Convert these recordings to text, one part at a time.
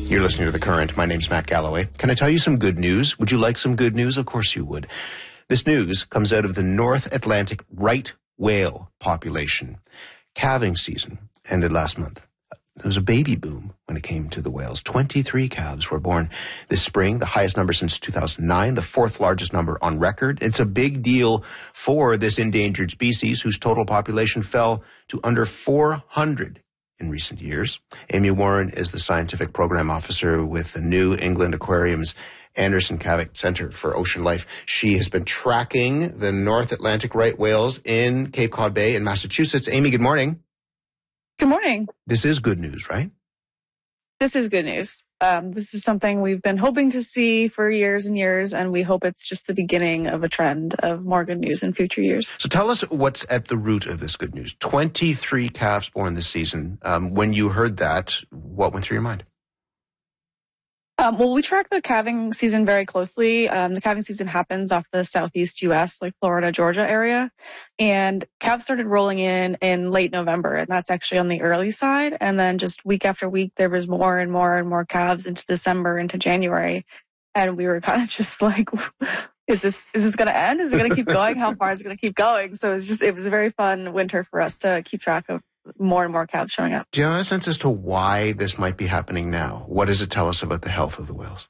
You're listening to The Current. My name's Matt Galloway. Can I tell you some good news? Would you like some good news? Of course you would. This news comes out of the North Atlantic right whale population. Calving season ended last month. There was a baby boom when it came to the whales. 23 calves were born this spring, the highest number since 2009, the fourth largest number on record. It's a big deal for this endangered species whose total population fell to under 400 in recent years. Amy Warren is the scientific program officer with the New England Aquarium's Anderson Cavett Center for Ocean Life. She has been tracking the North Atlantic right whales in Cape Cod Bay in Massachusetts. Amy, good morning. Good morning. This is good news, right? This is good news. This is something we've been hoping to see for years and years, and we hope it's just the beginning of a trend of more good news in future years. So tell us what's at the root of this good news. 23 calves born this season. When you heard that, what went through your mind? Well, we track the calving season very closely. The calving season happens off the southeast U.S., like Florida, Georgia area. And calves started rolling in late November, and that's actually on the early side. And then just week after week, there was more and more and more calves into December, into January. And we were kind of just like, is this going to end? Is it going to keep going? How far is it going to keep going? So it was a very fun winter for us to keep track of more and more calves showing up. Do you have a sense as to why this might be happening now? What does it tell us about the health of the whales?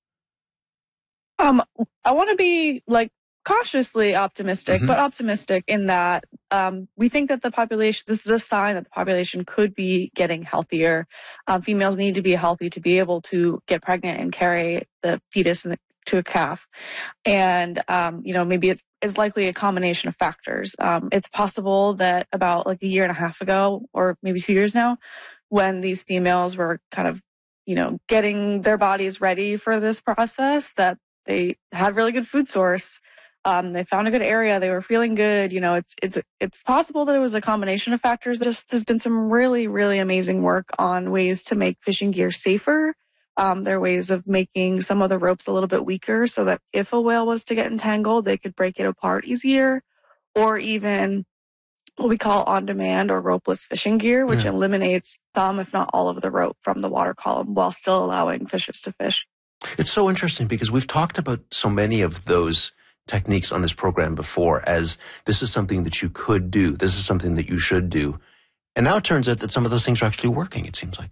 I want to be cautiously optimistic, but optimistic in that we think that the population, this is a sign that the population could be getting healthier. Females need to be healthy to be able to get pregnant and carry the fetus to a calf. And, maybe it's likely a combination of factors. It's possible that about a year and a half ago, or maybe 2 years now, when these females were kind of, getting their bodies ready for this process, that they had really good food source. They found a good area. They were feeling good. It's possible that it was a combination of factors. There's been some really, really amazing work on ways to make fishing gear safer. There are ways of making some of the ropes a little bit weaker so that if a whale was to get entangled, they could break it apart easier, or even what we call on-demand or ropeless fishing gear, which eliminates some, if not all of the rope from the water column while still allowing fishers to fish. It's so interesting because we've talked about so many of those techniques on this program before as this is something that you could do. This is something that you should do. And now it turns out that some of those things are actually working, it seems like.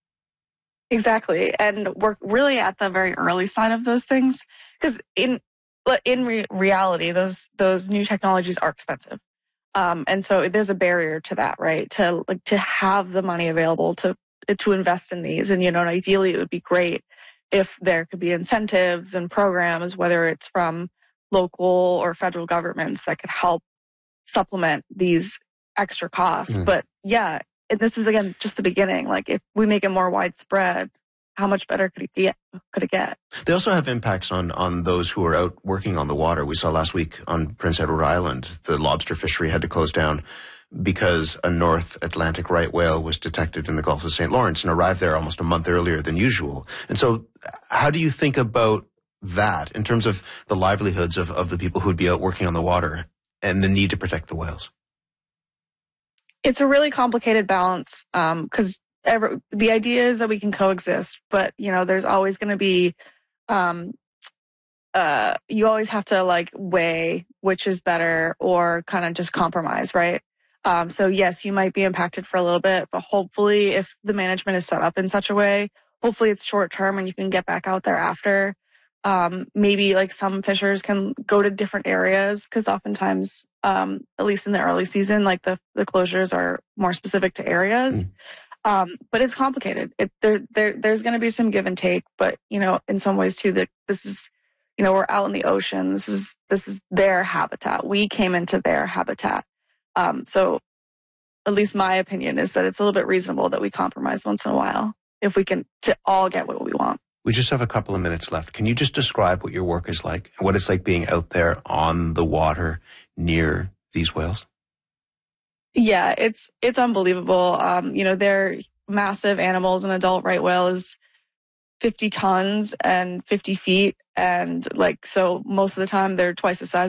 Exactly. And we're really at the very early side of those things because in reality, those new technologies are expensive. And so there's a barrier to that, right? To have the money available to invest in these. And, ideally it would be great if there could be incentives and programs, whether it's from local or federal governments that could help supplement these extra costs. But yeah, this is, again, just the beginning. If we make it more widespread, how much better could it get? They also have impacts on those who are out working on the water. We saw last week on Prince Edward Island, the lobster fishery had to close down because a North Atlantic right whale was detected in the Gulf of St. Lawrence and arrived there almost a month earlier than usual. And so how do you think about that in terms of the livelihoods of the people who'd be out working on the water and the need to protect the whales? It's a really complicated balance because the idea is that we can coexist, but, there's always going to be, you always have to weigh which is better or kind of just compromise, right? So yes, you might be impacted for a little bit, but hopefully if the management is set up in such a way, hopefully it's short term and you can get back out there after. Maybe some fishers can go to different areas because oftentimes, at least in the early season, the closures are more specific to areas. But it's complicated. There's going to be some give and take, but in some ways too, that this is, we're out in the ocean. This is their habitat. We came into their habitat. So at least my opinion is that it's a little bit reasonable that we compromise once in a while if we can to all get what we want. We just have a couple of minutes left. Can you just describe what your work is like and what it's like being out there on the water near these whales? Yeah, it's unbelievable. They're massive animals. An adult right whale is 50 tons and 50 feet. And so most of the time they're twice the size